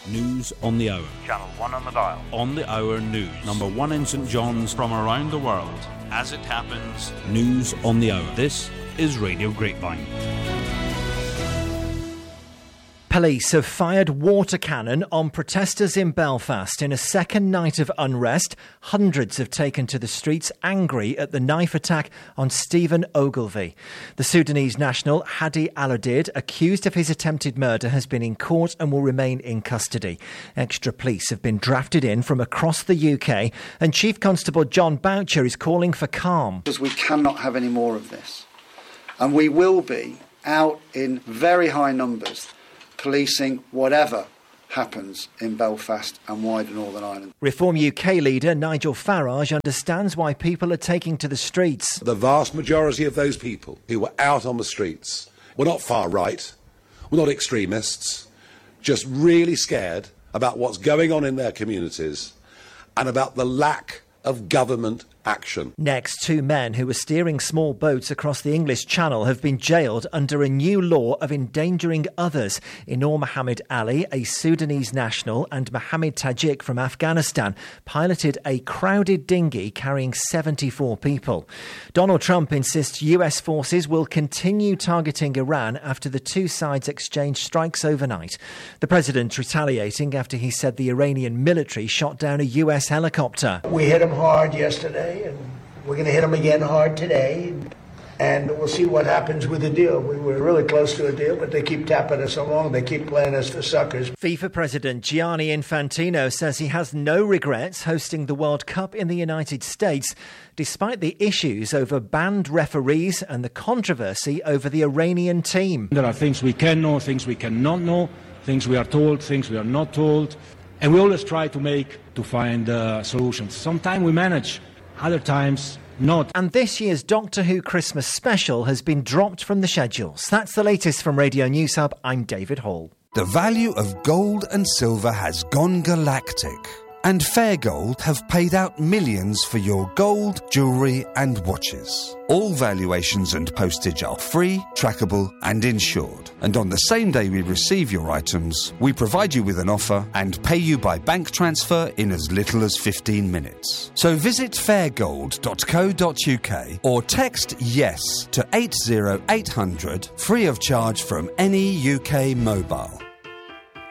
News on the hour. Channel 1 on the dial. On the hour news. Number 1 in St John's from around the world. As it happens, news on the hour. This is Radio Grapevine. Police have fired water cannon on protesters in Belfast in a second night of unrest. Hundreds have taken to the streets angry at the knife attack on Stephen Ogilvie. The Sudanese national Hadi Al-Adid, accused of his attempted murder, has been in court and will remain in custody. Extra police have been drafted in from across the UK, and Chief Constable John Boucher is calling for calm. Because we cannot have any more of this. And we will be out in very high numbers policing whatever happens in Belfast and wider Northern Ireland. Reform UK leader Nigel Farage understands why people are taking to the streets. The vast majority of those people who were out on the streets were not far right, were not extremists, just really scared about what's going on in their communities and about the lack of government action. Next, 2 men who were steering small boats across the English Channel have been jailed under a new law of endangering others. Inor Mohammed Ali, a Sudanese national, and Mohammed Tajik from Afghanistan piloted a crowded dinghy carrying 74 people. Donald Trump insists US forces will continue targeting Iran after the two sides exchanged strikes overnight. The president retaliating after he said the Iranian military shot down a US helicopter. We hit them hard yesterday, and we're going to hit them again hard today, and we'll see what happens with the deal. We were really close to a deal, but they keep tapping us along. They keep playing us for suckers. FIFA President Gianni Infantino says he has no regrets hosting the World Cup in the United States, despite the issues over banned referees and the controversy over the Iranian team. There are things we can know, things we cannot know, things we are told, things we are not told, and we always try to find solutions. Sometimes we manage, other times not. And this year's Doctor Who Christmas special has been dropped from the schedules. That's the latest from Radio News Hub. I'm David Hall. The value of gold and silver has gone galactic, and Fair Gold have paid out millions for your gold, jewellery and watches. All valuations and postage are free, trackable and insured. And on the same day we receive your items, we provide you with an offer and pay you by bank transfer in as little as 15 minutes. So visit fairgold.co.uk or text YES to 80800 free of charge from any UK mobile.